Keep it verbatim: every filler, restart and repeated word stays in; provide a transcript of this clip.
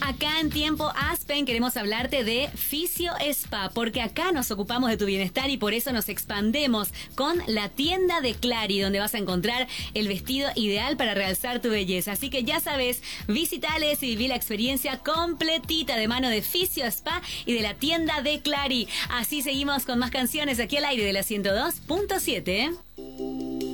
Acá en Tiempo Aspen queremos hablarte de Fisio Spa, porque acá nos ocupamos de tu bienestar y por eso nos expandemos con la tienda de Clary, donde vas a encontrar el vestido ideal para realzar tu belleza. Así que ya sabes, visitales y viví la experiencia completita de mano de Fisio Spa y de la tienda de Clary. Así seguimos con más canciones aquí al aire de la ciento dos punto siete.